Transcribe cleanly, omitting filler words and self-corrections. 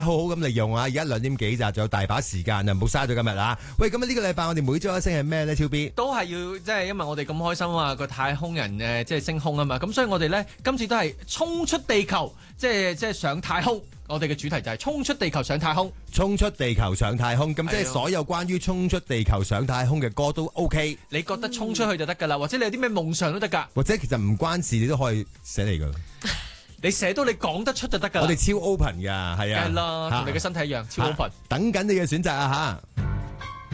好好咁利用啊！而家2點幾咋，仲有大把時間啊，唔好嘥咗今日啊！喂，咁呢個禮拜我哋每周一星係咩咧？超 B 都係要即係因為我哋咁開心啊，個太空人即係升空啊嘛，咁所以我哋咧今次都係衝出地球，即係上太空。我哋嘅主題就係衝出地球上太空， 衝出地球上太空，咁即係所有關於衝出地球上太空嘅歌都 OK。 你覺得衝出去就得㗎啦，或者你有啲咩夢想都得㗎， 或者其實唔關事，你都可以寫嚟㗎。 你寫到你講得出就得㗎。 我哋超 open 㗎，係啊， 係啦，同你嘅身體一樣超 open。 等緊你嘅選擇啊嚇！